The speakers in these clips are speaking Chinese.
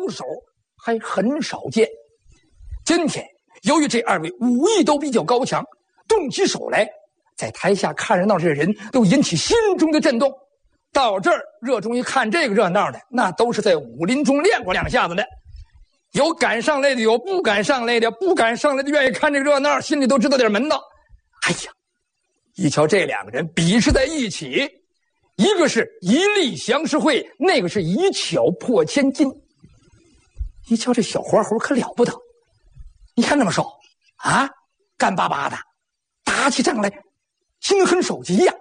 手还很少见。今天由于这2位武艺都比较高强，动起手来，在台下看热闹这人都引起心中的震动。到这儿热衷于看这个热闹的，那都是在武林中练过2下子的，有敢上来的，有不敢上来的，不敢上来的愿意看这个热闹，心里都知道点门道。哎呀，一瞧这2个人比试在一起，一个是一力降十会，那个是一巧破千金。一瞧这小活猴可了不得，你看那么瘦啊，干巴巴的，打起仗来心狠手疾呀，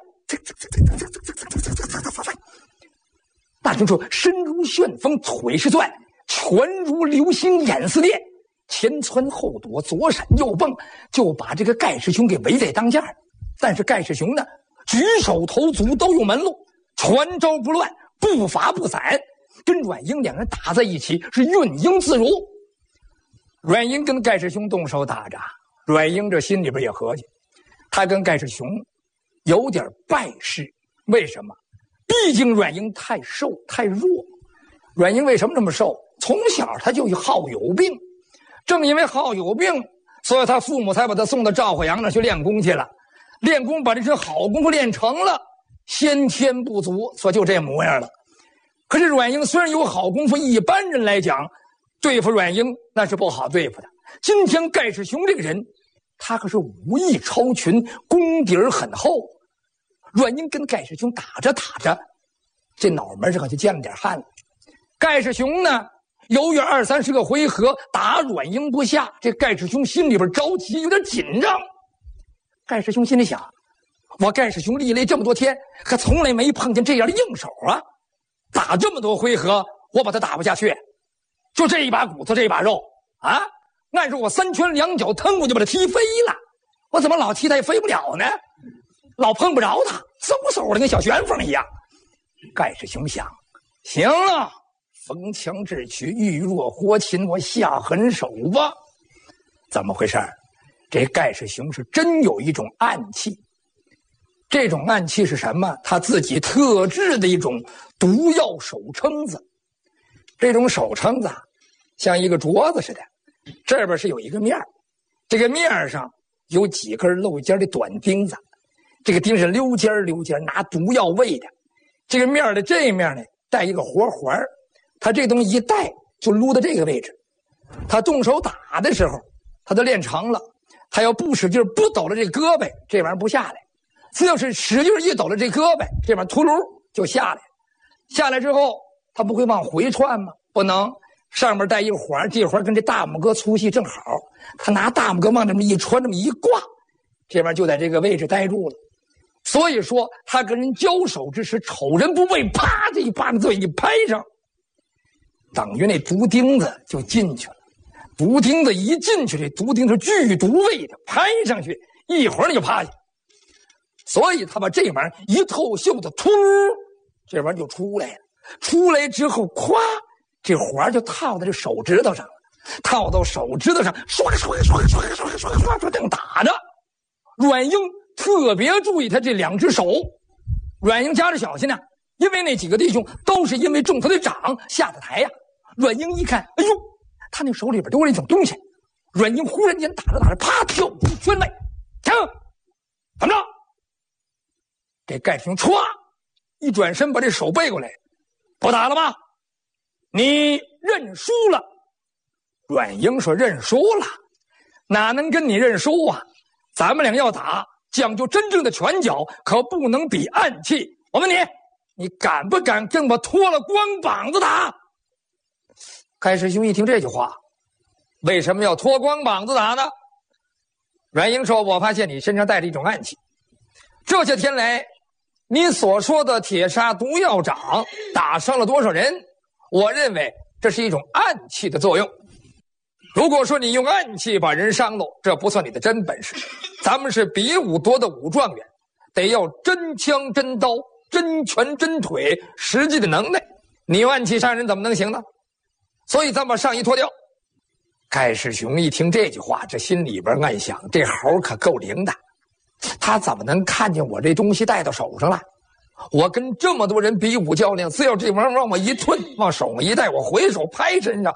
那就说身如旋风，腿是钻，拳如流星，眼似电，前窜后躲，左闪右蹦，就把这个盖世雄给围在当间。但是盖世雄呢，举手投足都有门路，传招不乱，步伐不散，跟阮英2人打在一起是运营自如。阮英跟盖世雄动手打着，阮英这心里边也合计，他跟盖世雄有点败势。为什么？毕竟阮英太瘦太弱。阮英为什么这么瘦？从小他就好有病，正因为好有病，所以他父母才把他送到赵惠阳那去练功去了。练功把这身好功夫练成了，先天不足，所以就这模样了。可是阮英虽然有好功夫，一般人来讲对付阮英那是不好对付的。今天盖世雄这个人，他可是武艺超群，功底儿很厚。阮英跟盖世雄打着打着，这脑门上可就见了点汗了。盖世雄呢，由于20-30个回合打阮英不下，这盖世雄心里边着急，有点紧张。盖世雄心里想，我盖世雄历练这么多天，可从来没碰见这样的硬手啊！打这么多回合，我把他打不下去，就这一把骨头这一把肉啊，按说我3拳2脚腾我就把他踢飞了，我怎么老踢他也飞不了呢？老碰不着他，嗖嗖的跟小旋风一样。盖世雄想，行了，逢强智取，遇弱活擒，我下狠手吧。怎么回事？这盖世雄是真有一种暗器，这种暗器是什么？他自己特制的一种毒药手撑子。这种手撑子像一个镯子似的，这边是有一个面，这个面上有几根露尖的短钉子，这个钉是溜尖拿毒药喂的。这个面的这面呢带一个活环，他这东西一带就撸到这个位置。他动手打的时候，他都练成了，他要不使劲不抖了这胳膊，这玩意儿不下来。只要是使劲一抖了这胳膊，这玩意儿秃噜就下来。下来之后，他不会往回窜吗？不能，上面带一环，这环跟这大拇哥粗细正好，他拿大拇哥往这么一穿，这么一挂，这玩意儿就在这个位置待住了。所以说他跟人交手之时，瞅人不畏，啪这一巴掌嘴一拍上，等于那毒钉子就进去了。毒钉子一进去，这毒钉是剧毒味的，拍上去一会儿你就趴下。所以他把这玩意儿一透袖子，突，这玩意儿就出来了。出来之后，咵，这环就套在这手指头上了，套到手指头上，唰唰唰唰唰唰唰正打着。阮英特别注意他这2只手，阮英加着小心呢，因为那几个弟兄都是因为中他的掌下的台呀。阮英一看，哎呦，他那手里边多了一种东西。阮英忽然间打着打着，啪，跳出圈外，停，怎么着？这盖世雄歘一转身，把这手背过来，不打了吧？你认输了。阮英说：“认输了，哪能跟你认输啊？咱们俩要打，讲究真正的拳脚，可不能比暗器。我问你，你敢不敢跟我脱了光膀子打？”盖世雄一听这句话，为什么要脱光膀子打呢？阮英说：“我发现你身上带着一种暗器，这些天来，你所说的铁砂毒药掌打伤了多少人？我认为这是一种暗器的作用。如果说你用暗器把人伤了，这不算你的真本事。咱们是比武夺的武状元，得要真枪真刀、真拳真腿，实际的能耐。你用暗器杀人怎么能行呢？所以咱把上衣脱掉。”盖世雄一听这句话，这心里边暗想，这猴可够灵的，他怎么能看见我这东西带到手上了？我跟这么多人比武较量，只要这玩意儿往我一吞，往手上一带，我回手拍身上，